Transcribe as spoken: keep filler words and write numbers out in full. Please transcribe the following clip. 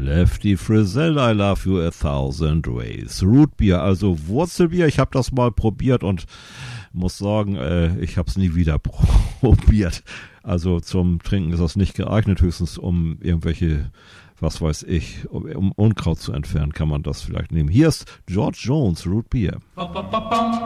Lefty Frizzell, I love you a thousand ways. Rootbier, also Wurzelbier, ich habe das mal probiert und muss sagen, äh, ich habe es nie wieder probiert. Also zum Trinken ist das nicht geeignet, höchstens um irgendwelche, was weiß ich, um Unkraut zu entfernen, kann man das vielleicht nehmen. Hier ist George Jones, Rootbier.